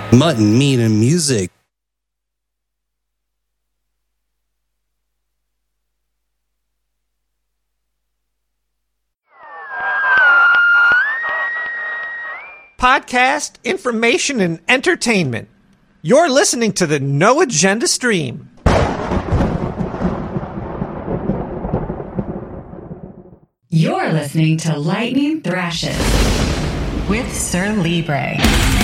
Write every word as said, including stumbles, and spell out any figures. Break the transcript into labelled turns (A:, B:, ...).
A: Mutton, meat, and music.
B: Podcast, information, and entertainment. You're listening to the No Agenda Stream.
C: You're listening to Lightning Thrashes with Sir Libre.